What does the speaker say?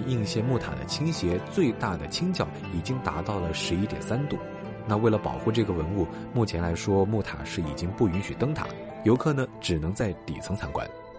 应县木塔的倾斜最大的倾角已经达到了11.3度。那为了保护这个文物，目前来说木塔是已经不允许登塔，游客呢只能在底层参观。